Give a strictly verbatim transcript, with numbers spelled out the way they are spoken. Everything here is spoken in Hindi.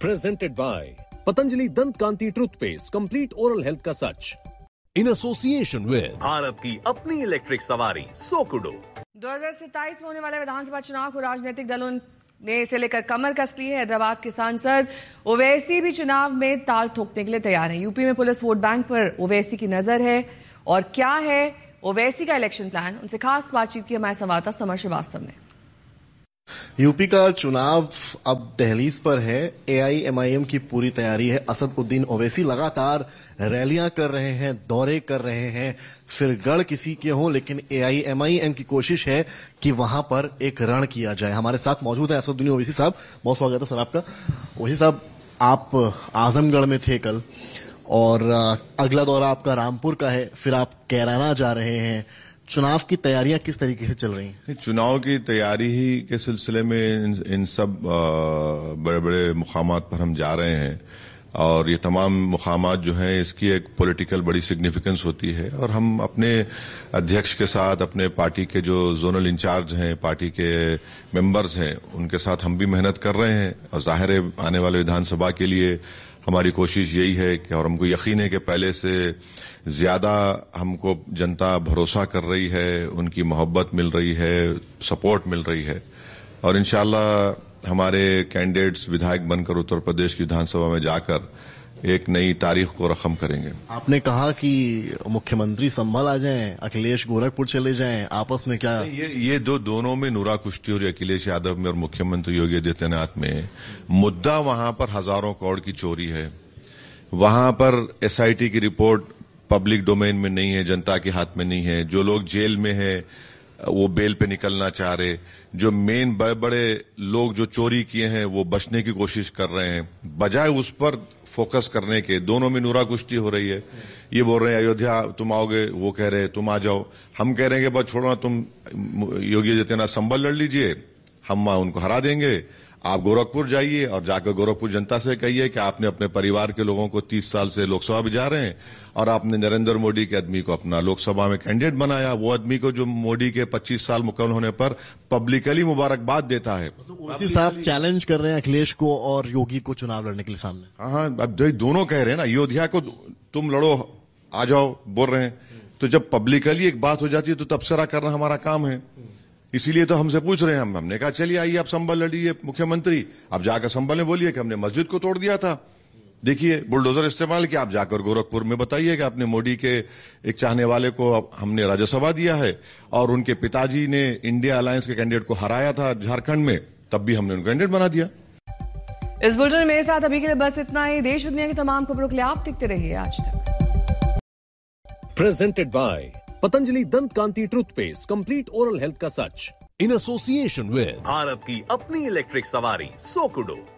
Presented by Patanjali Dant Kanti Toothpaste, complete oral health का सच. In association with भारत की अपनी इलेक्ट्रिक सवारी सोकुडो. दो हज़ार सत्ताईस में होने वाले विधानसभा चुनाव को राजनीतिक दलों ने इसे लेकर कमर कस ली है. हैदराबाद के सांसद ओवैसी भी चुनाव में ताल ठोकने के लिए तैयार हैं. यूपी में पुलिस वोट बैंक पर ओवैसी की नजर है. और क्या है ओवैसी का इलेक्शन प्लान, उनसे खास बातचीत की हमारे संवाददाता समर श्रीवास्तव ने. यूपी का चुनाव अब दहलीज पर है. एआईएमआईएम की पूरी तैयारी है. असदुद्दीन ओवैसी लगातार रैलियां कर रहे हैं, दौरे कर रहे हैं, फिर गढ़ किसी के हों, लेकिन एआईएमआईएम की कोशिश है कि वहां पर एक रण किया जाए. हमारे साथ मौजूद है असदुद्दीन ओवैसी साहब. बहुत स्वागत है सर आपका. ओवैसी साहब, आप आजमगढ़ में थे कल और अगला दौरा आपका रामपुर का है, फिर आप कैराना जा रहे हैं. चुनाव की तैयारियां किस तरीके से चल रही हैं? चुनाव की तैयारी ही के सिलसिले में इन, इन सब बड़े बड़े मुकामात पर हम जा रहे हैं और ये तमाम मुकामात जो हैं इसकी एक पॉलिटिकल बड़ी सिग्निफिकेंस होती है. और हम अपने अध्यक्ष के साथ, अपने पार्टी के जो जोनल इंचार्ज हैं, पार्टी के मेंबर्स हैं, उनके साथ हम भी मेहनत कर रहे हैं. और जाहिर है आने वाले विधानसभा के लिए हमारी कोशिश यही है कि, और हमको यकीन है कि पहले से ज्यादा हमको जनता भरोसा कर रही है, उनकी मोहब्बत मिल रही है, सपोर्ट मिल रही है. और इंशाल्लाह हमारे कैंडिडेट्स विधायक बनकर उत्तर प्रदेश की विधानसभा में जाकर एक नई तारीख को रकम करेंगे. आपने कहा कि मुख्यमंत्री संभल आ जाएं, अखिलेश गोरखपुर चले जाएं, आपस में क्या ये ये दो दोनों में नूरा कुश्ती और अखिलेश यादव में और मुख्यमंत्री योगी आदित्यनाथ में मुद्दा वहां पर हजारों करोड़ की चोरी है. वहां पर एसआईटी की रिपोर्ट पब्लिक डोमेन में नहीं है, जनता के हाथ में नहीं है. जो लोग जेल में है वो बेल पे निकलना चाह रहे. जो मेन बड़े बड़े लोग जो चोरी किए हैं वो बचने की कोशिश कर रहे हैं. बजाय उस पर फोकस करने के दोनों में नूरा कुश्ती हो रही है. ये बोल रहे हैं अयोध्या तुम आओगे, वो कह रहे हैं तुम आ जाओ. हम कह रहे हैं कि बस छोड़ो, तुम योगी आदित्यनाथ संभल लड़ लीजिए, हम उनको हरा देंगे. आप गोरखपुर जाइए और जाकर गोरखपुर जनता से कहिए कि आपने अपने परिवार के लोगों को तीस साल से लोकसभा में जा रहे हैं और आपने नरेंद्र मोदी के आदमी को अपना लोकसभा में कैंडिडेट बनाया. वो आदमी को जो मोदी के पच्चीस साल मुकम्मल होने पर पब्लिकली मुबारकबाद देता है. ओवैसी साहब चैलेंज कर रहे हैं अखिलेश को और योगी को चुनाव लड़ने के लिए सामने. हाँ, अब दोनों कह रहे हैं ना, अयोध्या को तुम लड़ो, आ जाओ बोल रहे हैं. तो जब पब्लिकली एक बात हो जाती है तो तबसरा करना हमारा काम है. इसीलिए तो हमसे पूछ रहे हैं. हम हमने कहा चलिए आइए आप संभल लड़िए मुख्यमंत्री. आप जाकर संभल ने बोलिए कि हमने मस्जिद को तोड़ दिया था, देखिए बुलडोजर इस्तेमाल किया. आप जाकर गोरखपुर में बताइए कि आपने मोदी के एक चाहने वाले को हमने राज्यसभा दिया है और उनके पिताजी ने इंडिया अलायंस के कैंडिडेट को हराया था झारखंड में, तब भी हमने उनको कैंडिडेट बना दिया. इस बुलेटिन में मेरे साथ अभी के लिए बस इतना ही. देश दुनिया की तमाम खबरों के लिए आप देखते रहिए आज तक. Presented by Patanjali Dant Kanti Toothpaste, complete oral health का सच. In association with भारत की अपनी इलेक्ट्रिक सवारी सोकुडो.